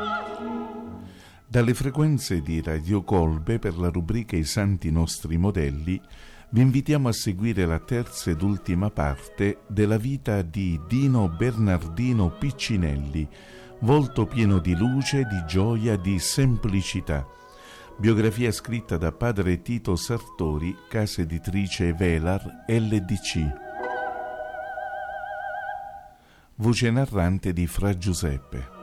Dalle frequenze di Radio Colbe, per la rubrica I Santi Nostri Modelli, vi invitiamo a seguire la terza ed ultima parte della vita di Dino Bernardino Piccinelli, volto pieno di luce, di gioia, di semplicità. Biografia scritta da padre Tito Sartori, casa editrice Velar LDC. Voce narrante di Fra Giuseppe.